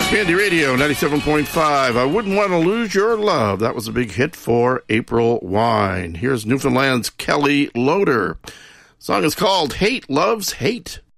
Community Radio 97.5. I Wouldn't Want to Lose Your Love. That was a big hit for April Wine. Here's Newfoundland's Kelly Loader. The song is called Hate Loves Hate.